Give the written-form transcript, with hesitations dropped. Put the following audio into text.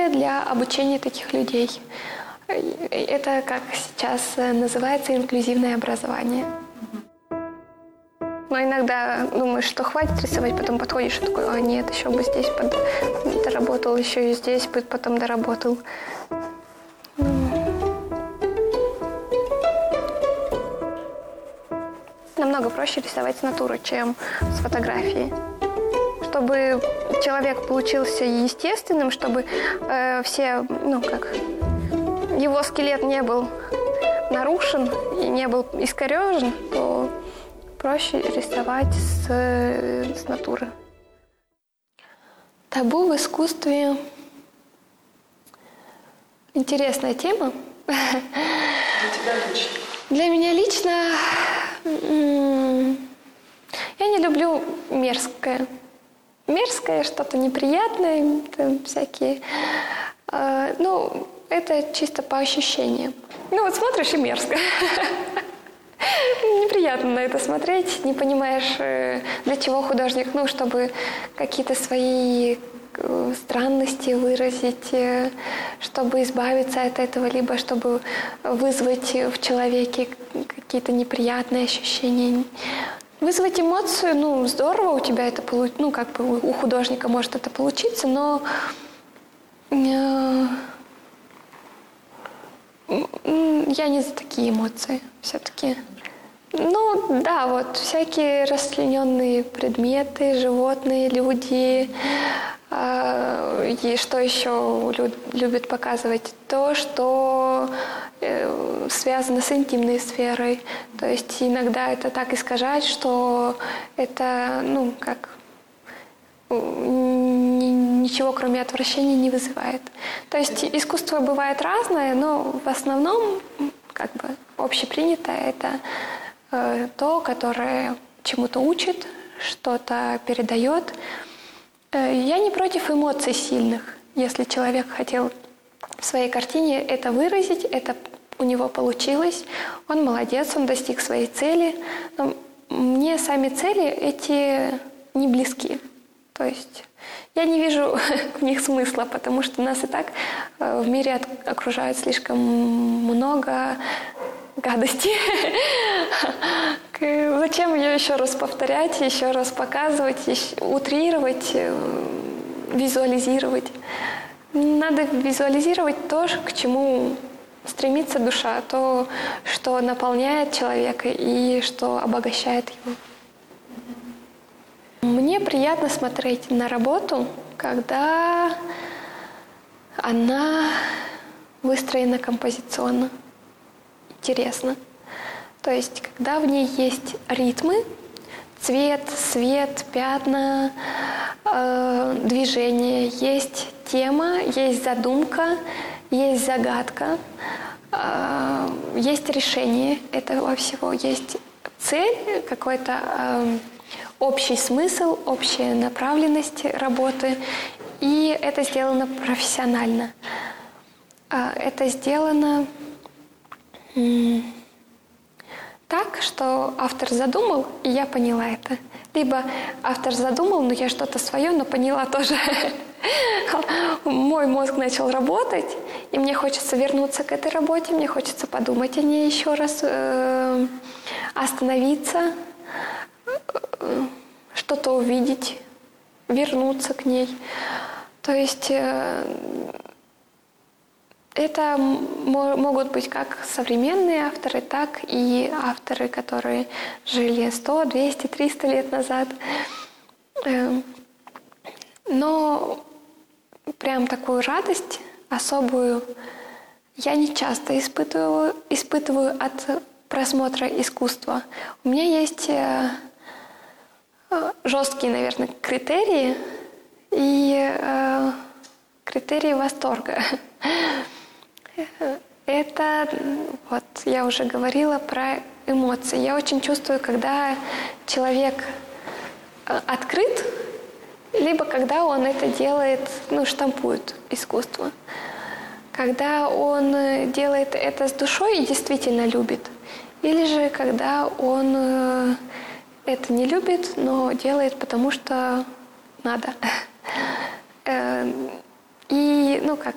условия для обучения таких людей. Это, как сейчас называется, инклюзивное образование. Но иногда думаешь, что хватит рисовать, потом подходишь и такой, а нет, еще бы здесь доработал, еще и здесь бы потом доработал. Намного проще рисовать с натуры, чем с фотографии. Чтобы человек получился естественным, чтобы его скелет не был нарушен и не был искорежен, то проще рисовать с натуры. Табу в искусстве – интересная тема. Для тебя лично? Для меня лично я не люблю мерзкое. Мерзкое, что-то неприятное, всякие. Это чисто по ощущениям. Смотришь и мерзко. Неприятно на это смотреть, не понимаешь, для чего художник, чтобы какие-то свои странности выразить, чтобы избавиться от этого, либо чтобы вызвать в человеке какие-то неприятные ощущения. Вызвать эмоцию, здорово, у тебя это у художника может это получиться, но я не за такие эмоции все-таки. Всякие расчлененные предметы, животные, люди. И что еще любят показывать? То, что связано с интимной сферой. То есть иногда это так искажать, что это, ничего кроме отвращения не вызывает. То есть искусство бывает разное, но в основном, общепринятое это то, которое чему-то учит, что-то передает. Я не против эмоций сильных. Если человек хотел в своей картине это выразить, это у него получилось, он молодец, он достиг своей цели. Но мне сами цели эти не близки. То есть я не вижу в них смысла, потому что нас и так в мире окружает слишком много гадости. Зачем ее еще раз повторять, еще раз показывать, утрировать, визуализировать? Надо визуализировать то, к чему стремится душа, то, что наполняет человека и что обогащает его. Мне приятно смотреть на работу, когда она выстроена композиционно. Интересно. То есть, когда в ней есть ритмы, цвет, свет, пятна, движение, есть тема, есть задумка, есть загадка, есть решение этого всего, есть цель, какой-то общий смысл, общая направленность работы, и это сделано профессионально. Это сделано так, что автор задумал, и я поняла это. Либо автор задумал, но я что-то свое, но поняла тоже. Мой мозг начал работать, и мне хочется вернуться к этой работе, мне хочется подумать о ней еще раз, остановиться, что-то увидеть, вернуться к ней. То есть это могут быть как современные авторы, так и авторы, которые жили 100, 200, 300 лет назад. Но прям такую радость особую я не часто испытываю от просмотра искусства. У меня есть жесткие, наверное, критерии и критерии восторга. Это, я уже говорила про эмоции. Я очень чувствую, когда человек открыт, либо когда он это делает, штампует искусство. Когда он делает это с душой и действительно любит. Или же когда он это не любит, но делает, потому что надо. И,